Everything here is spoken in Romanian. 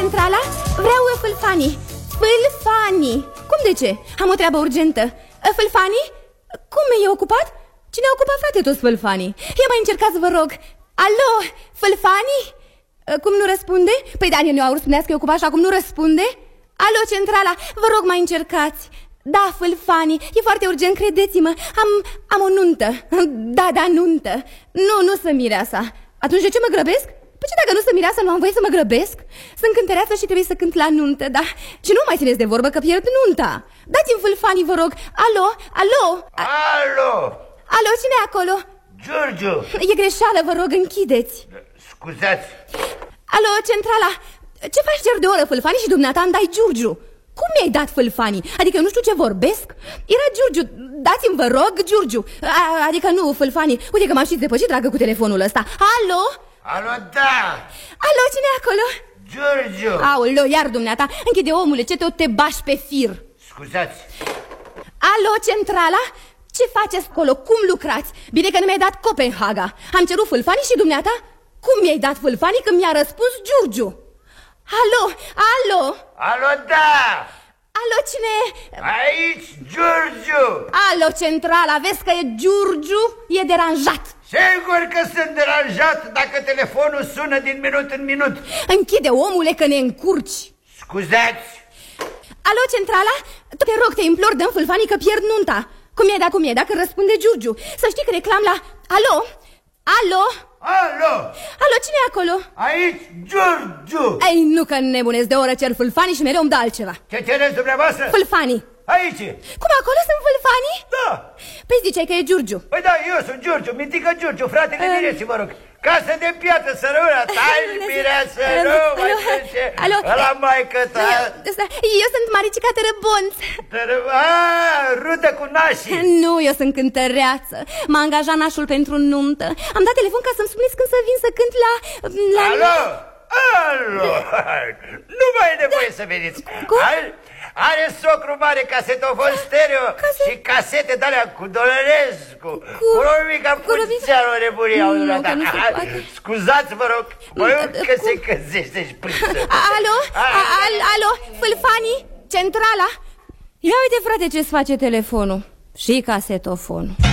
centrala? Vreau Fâlfani. Fâlfani. Cum de ce? Am o treabă urgentă. Fâlfani? Cum e ocupat? Cine a ocupat, frate, toți Fâlfanii? Ia mai încercați, vă rog. Alo, Fâlfani? Cum nu răspunde? Păi Daniel nu spunea că e ocupat și acum nu răspunde? Alo, centrala, vă rog mai încercați. Da, Fâlfani, e foarte urgent, credeți-mă. Am o nuntă. Da, nuntă. Nu sunt mireasa. Atunci de ce mă grăbesc? Păi ce dacă nu sunt mireasa, nu am voie să mă grăbesc? Sunt cântăreață și trebuie să cânt la nuntă, da? Și nu mai țineți de vorbă că pierd nunta. Dați-mi Fâlfani, vă rog. Alo, alo. Alo. Alo, cine e acolo? Giurgiu. E greșeală, vă rog, închideți. Scuzați. Alo, centrala. Ce faci cer de oră, Fâlfani, și dumneata îmi dai Giurgiu? Cum mi-ai dat Fâlfani? Adică eu nu știu ce vorbesc? Era Giurgiu, dați-mi, vă rog, Giurgiu. Adică nu, Fâlfani. Uite că m-am și depășit, dragă, cu telefonul ăsta. Alo? Alo, da. Alo, cine e acolo? Giurgiu. Aoleu, iar dumneata. Închide, omule, ce tot te bași pe fir. Scuzați. Alo, centrala? Ce faceți acolo? Cum lucrați? Bine că nu mi-ai dat Copenhaga. Am cerut Fâlfani și dumneata? Cum mi-ai dat Fâlfani când mi-a răspuns Giurgiu? Alo, alo. Alo, da. Alo, cine e? Aici, Giurgiu. Alo, centrala, vezi că e Giurgiu? E deranjat. Sigur că sunt deranjat dacă telefonul sună din minut în minut. Închide, omule, că ne încurci. Scuzați. Alo, centrala? Te rog, te implor, dă-mi Fâlfani că pierd nunta. Cum e, dacă răspunde Giurgiu. Să știi că reclam la... Alo? Alo? Alo? Alo, cine e acolo? Aici, Giurgiu. Ei, nu că nebunesc, de oră cer Fâlfani și mereu îmi dă altceva. Ce cereți dumneavoastră? Fâlfani. Aici. Cum, acolo sunt Fâlfani? Da. Păi ziceai că e Giurgiu. Păi da, eu sunt Giurgiu, Mitică Giurgiu, fratele mireții, mă rog. Casă de piatră, sărăuna, tai mireasă, nu mai trece. Ăla maică ta. Eu sunt Maricica Tărăbonț. Rudă cu nașii. Nu, eu sunt cântăreață. M-a angajat nașul pentru nuntă. Am dat telefon ca să-mi spuneți când să vin să cânt la... Alo? Alo? Nu mai e nevoie să veniți. Cum? Are socru mare casetofon stereo și casete de-alea cu Dolărescu, cu Romica Puțeanu, nebunia. Scuzați, vă rog, mă uit că se căzește și până. Alo, Fâlfani, centrala. Ia uite, frate, ce-ți face telefonul și casetofonul.